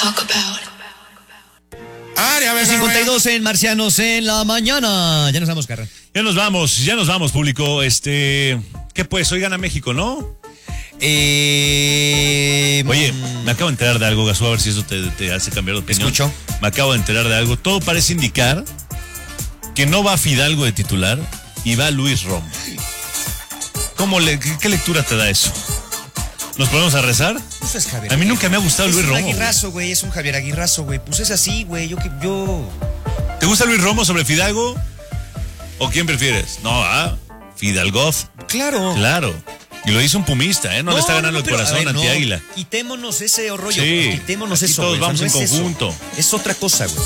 52 en Marcianos en la mañana. Ya nos vamos, Carra. Ya nos vamos, público. ¿Qué pues? Hoy gana México, ¿no? Oye, me acabo de enterar de algo, Gasú, a ver si eso te hace cambiar de opinión. Escucho. Me acabo de enterar de algo. Todo parece indicar que no va Fidalgo de titular y va Luis Romo. ¿Qué lectura te da eso? ¿Nos ponemos a rezar? Eso es Javier. A mí nunca me ha gustado Luis Romo. Es un Aguirrazo, güey. Es un Javier Aguirrazo, güey. Pues es así, güey. Yo... ¿Te gusta Luis Romo sobre Fidalgo? ¿O quién prefieres? No, Fidalgo. Claro. Y lo hizo un pumista, ¿eh? No le está ganando el corazón ante Águila. Quitémonos ese rollo. Sí. Quitémonos Aquí eso, todos güey. vamos No en conjunto. Eso. Es otra cosa, güey.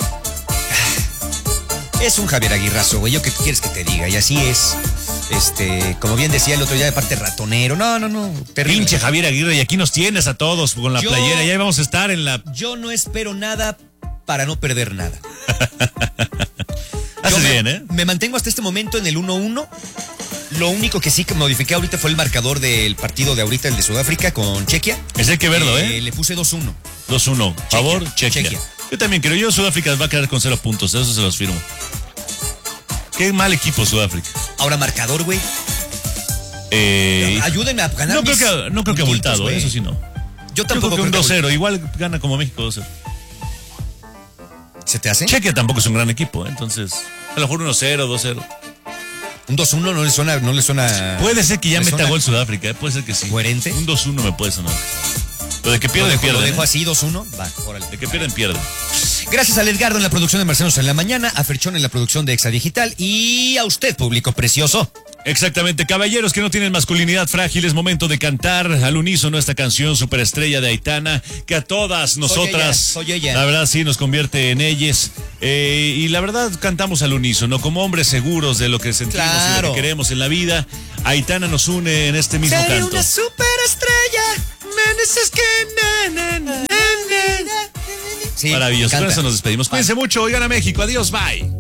Es un Javier Aguirrazo, güey. ¿Yo qué quieres que te diga? Y así es. Como bien decía el otro día, de parte ratonero. No. Terrible. Pinche Javier Aguirre, y aquí nos tienes a todos con la playera. Ya vamos a estar en la... Yo no espero nada para no perder nada. Haces bien, ¿eh? Me mantengo hasta este momento en el 1-1. Lo único que sí que modifiqué ahorita fue el marcador del partido de ahorita, el de Sudáfrica con Chequia. Es el que verlo, ¿eh? Le puse 2-1. 2-1. Favor, Chequia. Yo también creo. Sudáfrica va a quedar con 0 puntos. Eso se los firmo. Qué mal equipo Sudáfrica. Ahora marcador, güey. Ayúdenme a ganar. No creo que abultado, güey. Eso sí no. Yo tampoco creo que un creo 2-0. Igual gana como México 2-0. ¿Se te hace? Chequia tampoco es un gran equipo, ¿eh? Entonces, a lo mejor 1-0, 2-0. Un 2-1 no le suena. Puede ser que ya meta gol Sudáfrica, puede ser que sí. ¿Coherente? Un 2-1 me puede sonar. Pero de que pierden. Lo dejo así, 2-1. Va, órale. De que pierden. Gracias a Edgardo en la producción de Marcianos en la mañana, a Ferchón en la producción de Exa Digital y a usted, público precioso. Exactamente, caballeros que no tienen masculinidad frágil, es momento de cantar al unísono esta canción Superestrella de Aitana, que a todas nosotras, soy ella. La verdad sí nos convierte en ellas, y la verdad cantamos al unísono, como hombres seguros de lo que sentimos y lo que queremos en la vida. Aitana nos une en este mismo Seré canto. Una superestrella, Sí, maravilloso, con eso nos despedimos. Cuídense mucho, oigan a México, adiós, bye.